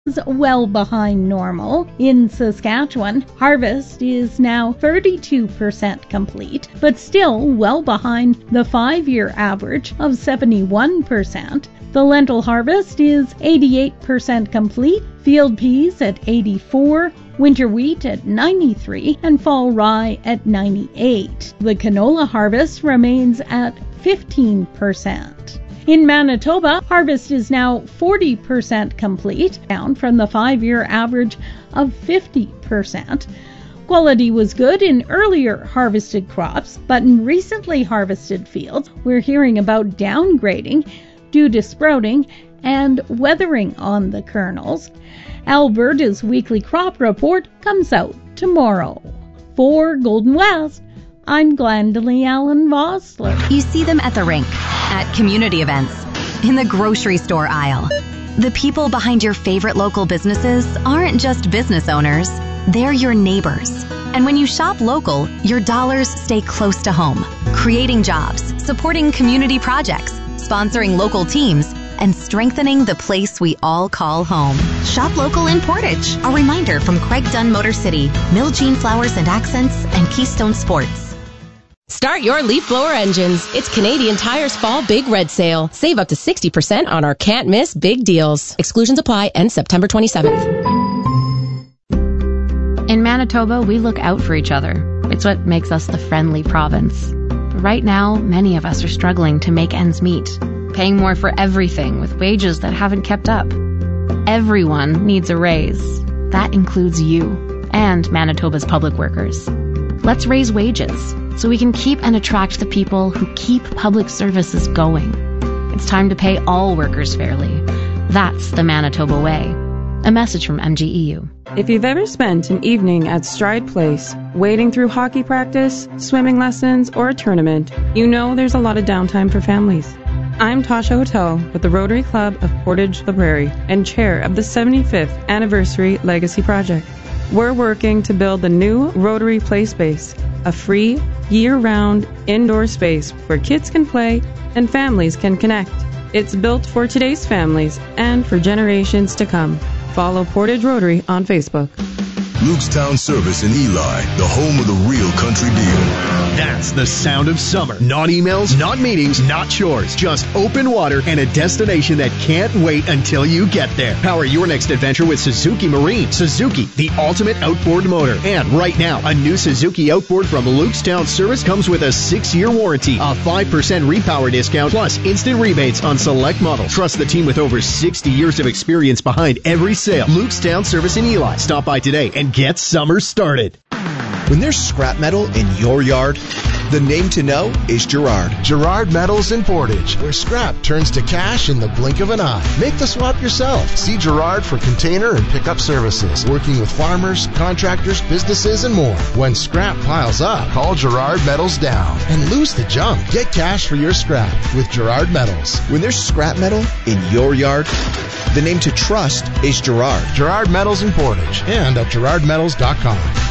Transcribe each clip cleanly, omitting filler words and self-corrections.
is well behind normal. In Saskatchewan, harvest is now 32% complete, but still well behind the 5-year average of 71%. The lentil harvest is 88% complete, field peas at 84%, winter wheat at 93%, and fall rye at 98%. The canola harvest remains at 15%. In Manitoba, harvest is now 40% complete, down from the 5-year average of 50%. Quality was good in earlier harvested crops, but in recently harvested fields, we're hearing about downgrading due to sprouting and weathering on the kernels. Alberta's weekly crop report comes out tomorrow. For Golden West, I'm Glendalee Allen Vossler. You see them at the rink, at community events, in the grocery store aisle. The people behind your favorite local businesses aren't just business owners, they're your neighbors. And when you shop local, your dollars stay close to home, creating jobs, supporting community projects, sponsoring local teams, and strengthening the place we all call home. Shop local in Portage. A reminder from Craig Dunn Motor City, Miljean Flowers and Accents, and Keystone Sports. Start your leaf blower engines. It's Canadian Tire's Fall Big Red Sale. Save up to 60% on our can't miss big deals. Exclusions apply, end September 27th. In Manitoba, we look out for each other. It's what makes us the friendly province. But right now, many of us are struggling to make ends meet, paying more for everything with wages that haven't kept up. Everyone needs a raise. That includes you and Manitoba's public workers. Let's raise wages so we can keep and attract the people who keep public services going. It's time to pay all workers fairly. That's the Manitoba way. A message from MGEU. If you've ever spent an evening at Stride Place, wading through hockey practice, swimming lessons, or a tournament, you know there's a lot of downtime for families. I'm Tasha Hotel with the Rotary Club of Portage La Prairie and chair of the 75th Anniversary Legacy Project. We're working to build the new Rotary Play Space, a free, year-round indoor space where kids can play and families can connect. It's built for today's families and for generations to come. Follow Portage Rotary on Facebook. Lukestown Service in Eli, the home of the real country deal. That's the sound of summer. Not emails, not meetings, not chores. Just open water and a destination that can't wait until you get there. Power your next adventure with Suzuki Marine. Suzuki, the ultimate outboard motor. And right now, a new Suzuki outboard from Lukestown Service comes with a 6-year warranty, a 5% repower discount, plus instant rebates on select models. Trust the team with over 60 years of experience behind every sale. Lukestown Service in Eli. Stop by today and get summer started. When there's scrap metal in your yard, the name to know is Girard. Girard Metals in Portage, where scrap turns to cash in the blink of an eye. Make the swap yourself. See Girard for container and pickup services, working with farmers, contractors, businesses, and more. When scrap piles up, call Girard Metals down and lose the junk. Get cash for your scrap with Girard Metals. When there's scrap metal in your yard, the name to trust is Girard. Girard Metals in Portage and at girardmetals.com.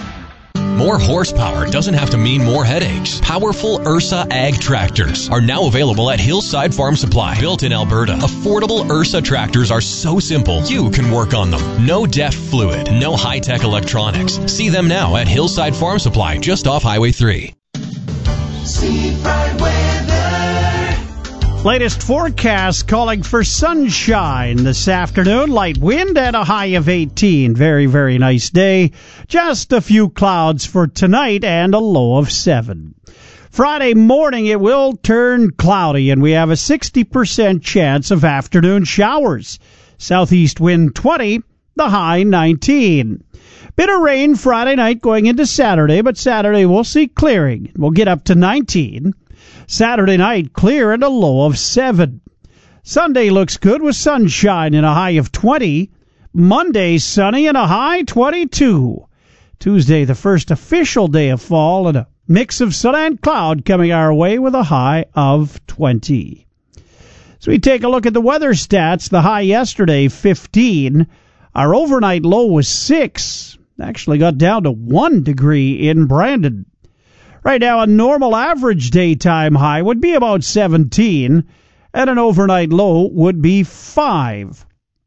More horsepower doesn't have to mean more headaches. Powerful Ursa Ag tractors are now available at Hillside Farm Supply. Built in Alberta, affordable Ursa tractors are so simple you can work on them. No DEF fluid, no high-tech electronics. See them now at Hillside Farm Supply, just off Highway 3. Seafront weather. Latest forecast calling for sunshine this afternoon. Light wind and a high of 18. Very, very nice day. Just a few clouds for tonight and a low of 7. Friday morning it will turn cloudy and we have a 60% chance of afternoon showers. Southeast wind 20, the high 19. Bit of rain Friday night going into Saturday, but Saturday we'll see clearing. We'll get up to 19. Saturday night, clear and a low of 7. Sunday looks good with sunshine and a high of 20. Monday, sunny and a high 22. Tuesday, the first official day of fall, and a mix of sun and cloud coming our way with a high of 20. So we take a look at the weather stats. The high yesterday, 15. Our overnight low was 6. Actually got down to 1 degree in Brandon. Right now, a normal average daytime high would be about 17, and an overnight low would be 5.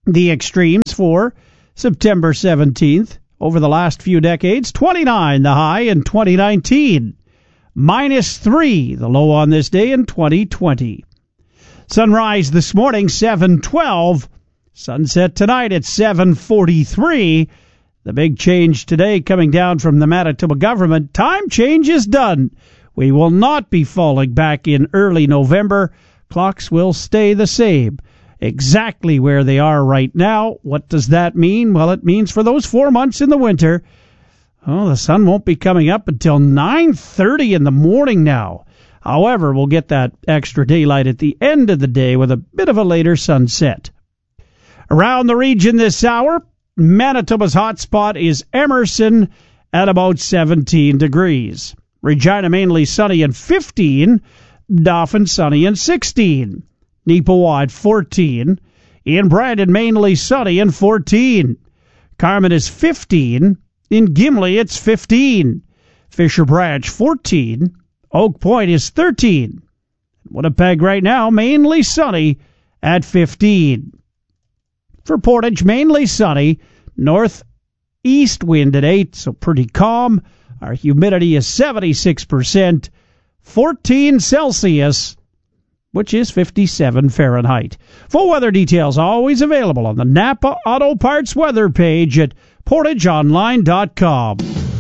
The extremes for September 17th. Over the last few decades, 29 the high in 2019. -3 the low on this day in 2020. Sunrise this morning, 7:12. Sunset tonight at 7:43. The big change today coming down from the Manitoba government. Time change is done. We will not be falling back in early November. Clocks will stay the same. Exactly where they are right now. What does that mean? Well, it means for those 4 months in the winter, the sun won't be coming up until 9:30 in the morning now. However, we'll get that extra daylight at the end of the day with a bit of a later sunset. Around the region this hour, Manitoba's hot spot is Emerson at about 17 degrees. Regina mainly sunny and 15. Dauphin sunny and 16. Neepawa at 14. In Brandon mainly sunny and 14. Carman is 15. In Gimli it's 15. Fisher Branch 14. Oak Point is 13. Winnipeg right now mainly sunny at 15. For Portage mainly sunny. Northeast wind at 8, so pretty calm. Our humidity is 76%. 14 Celsius, which is 57 Fahrenheit. Full weather details always available on the Napa Auto Parts weather page at portageonline.com.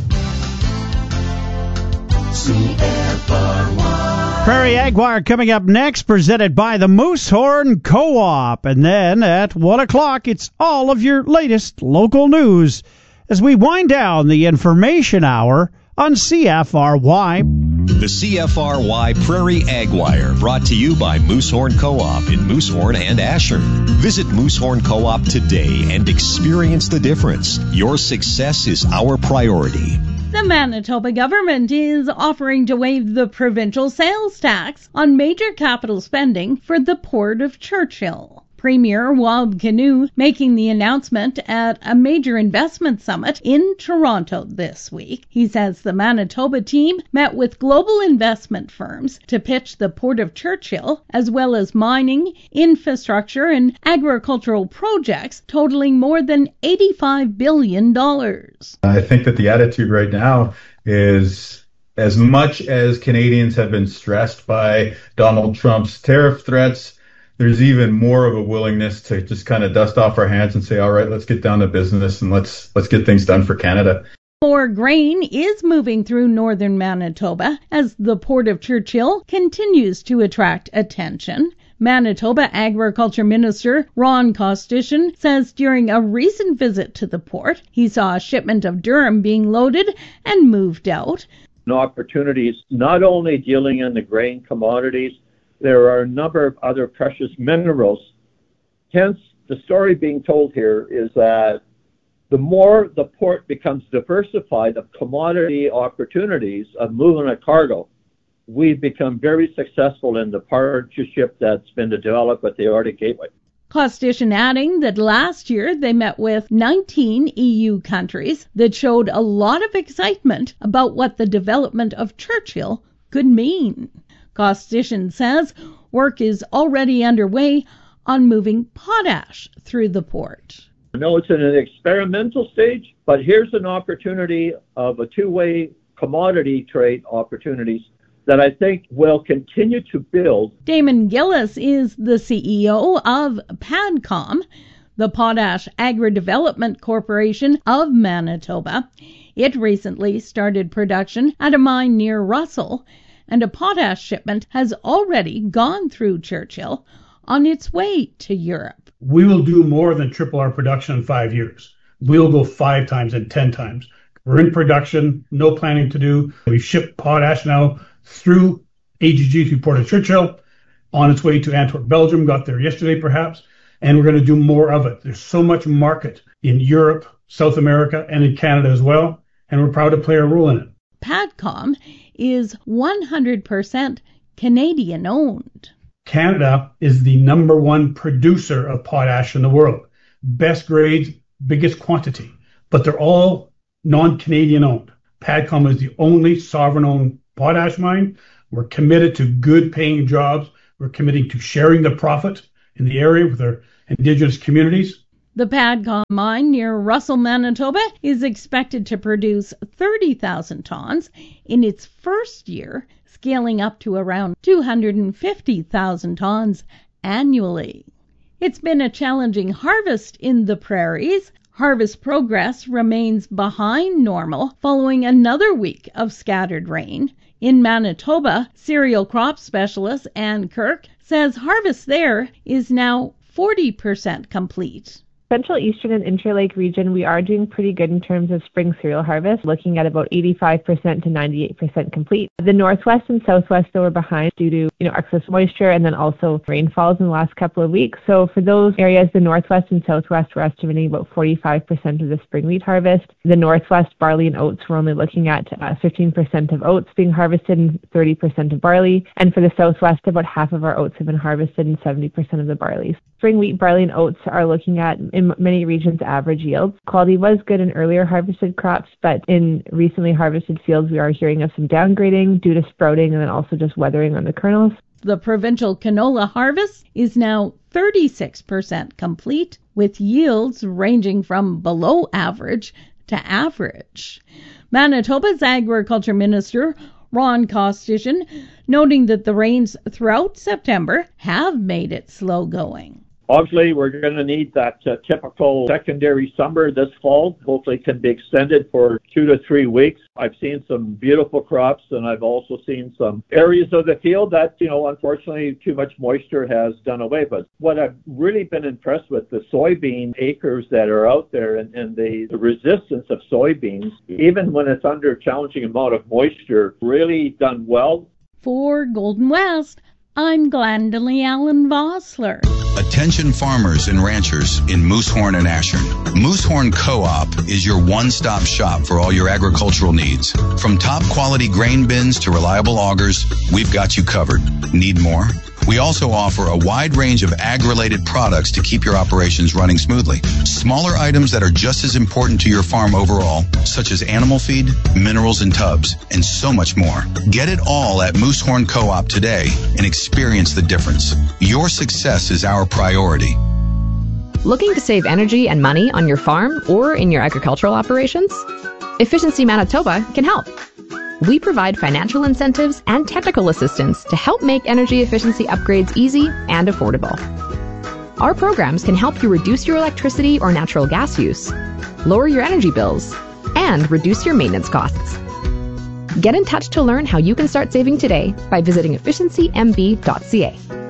Prairie Aguirre coming up next, presented by the Moosehorn Co-op. And then at 1 o'clock, it's all of your latest local news as we wind down the information hour on CFRY. The CFRY Prairie Aguirre, brought to you by Moosehorn Co-op in Moosehorn and Asher. Visit Moosehorn Co-op today and experience the difference. Your success is our priority. The Manitoba government is offering to waive the provincial sales tax on major capital spending for the Port of Churchill. Premier Wab Kinew making the announcement at a major investment summit in Toronto this week. He says the Manitoba team met with global investment firms to pitch the Port of Churchill, as well as mining, infrastructure, and agricultural projects totaling more than $85 billion. I think that the attitude right now is, as much as Canadians have been stressed by Donald Trump's tariff threats, there's even more of a willingness to just kind of dust off our hands and say, all right, let's get down to business and let's get things done for Canada. More grain is moving through northern Manitoba as the Port of Churchill continues to attract attention. Manitoba Agriculture Minister Ron Kostyshin says during a recent visit to the port, he saw a shipment of durum being loaded and moved out. Opportunities not only dealing in the grain commodities, there are a number of other precious minerals. Hence, the story being told here is that the more the port becomes diversified of commodity opportunities of moving a cargo, we've become very successful in the partnership that's been developed with the Arctic Gateway. Kostyshin adding that last year they met with 19 EU countries that showed a lot of excitement about what the development of Churchill could mean. Kostyshin says work is already underway on moving potash through the port. I know it's in an experimental stage, but here's an opportunity of a two-way commodity trade opportunities that I think will continue to build. Damon Gillis is the CEO of PADCOM, the Potash Agri-Development Corporation of Manitoba. It recently started production at a mine near Russell, and a potash shipment has already gone through Churchill on its way to Europe. We will do more than triple our production in 5 years. We'll go 5 times and 10 times. We're in production, no planning to do. We ship potash now through AGG to Port of Churchill, on its way to Antwerp, Belgium, got there yesterday perhaps, and we're going to do more of it. There's so much market in Europe, South America, and in Canada as well, and we're proud to play a role in it. PADCOM is 100% Canadian owned. Canada is the number one producer of potash in the world. Best grades, biggest quantity, but they're all non-Canadian owned. PADCOM is the only sovereign-owned potash mine. We're committed to good paying jobs. We're committing to sharing the profit in the area with our Indigenous communities. The Padcom mine near Russell, Manitoba is expected to produce 30,000 tons in its first year, scaling up to around 250,000 tons annually. It's been a challenging harvest in the prairies. Harvest progress remains behind normal following another week of scattered rain. In Manitoba, cereal crop specialist Ann Kirk says harvest there is now 40% complete. Central, Eastern, and Interlake region, we are doing pretty good in terms of spring cereal harvest, looking at about 85% to 98% complete. The Northwest and Southwest, though, are behind due to excess moisture and then also rainfalls in the last couple of weeks. So for those areas, the Northwest and Southwest, we're estimating about 45% of the spring wheat harvest. The Northwest, barley and oats, we're only looking at 15% of oats being harvested and 30% of barley. And for the Southwest, about half of our oats have been harvested and 70% of the barley. Spring wheat, barley, and oats are looking at, in many regions, average yields. Quality was good in earlier harvested crops, but in recently harvested fields, we are hearing of some downgrading due to sprouting and then also just weathering on the kernels. The provincial canola harvest is now 36% complete, with yields ranging from below average to average. Manitoba's Agriculture Minister Ron Kostyshin noting that the rains throughout September have made it slow going. Obviously, we're going to need that typical secondary summer this fall. Hopefully it can be extended for 2 to 3 weeks. I've seen some beautiful crops, and I've also seen some areas of the field that, unfortunately, too much moisture has done away. But what I've really been impressed with, the soybean acres that are out there and the resistance of soybeans, even when it's under a challenging amount of moisture, really done well. For Golden West, I'm Glendalee Allen Vossler. Attention farmers and ranchers in Moosehorn and Ashern. Moosehorn Co-op is your one-stop shop for all your agricultural needs. From top quality grain bins to reliable augers, we've got you covered. Need more? We also offer a wide range of ag-related products to keep your operations running smoothly. Smaller items that are just as important to your farm overall, such as animal feed, minerals and tubs, and so much more. Get it all at Moosehorn Co-op today and experience the difference. Your success is our priority. Looking to save energy and money on your farm or in your agricultural operations? Efficiency Manitoba can help. We provide financial incentives and technical assistance to help make energy efficiency upgrades easy and affordable. Our programs can help you reduce your electricity or natural gas use, lower your energy bills, and reduce your maintenance costs. Get in touch to learn how you can start saving today by visiting efficiencymb.ca.